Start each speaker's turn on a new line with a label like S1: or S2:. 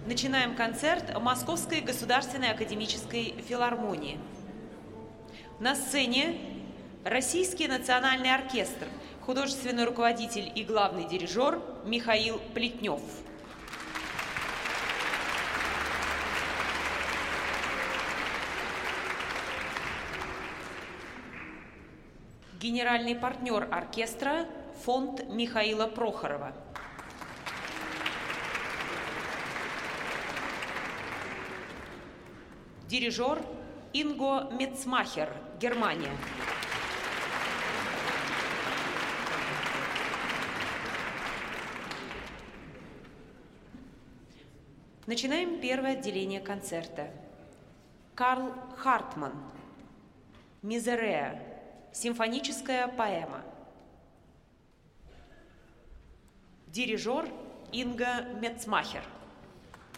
S1: Начинаем концерт Московской государственной академической филармонии. На сцене Российский национальный оркестр, художественный руководитель и главный дирижер Михаил Плетнев. Генеральный партнер оркестра – фонд Михаила Прохорова. Дирижер Инго Мецмахер, Германия. Начинаем первое отделение концерта. Карл Хартман. «Мизереа». Симфоническая поэма. Дирижер Инго Мецмахер.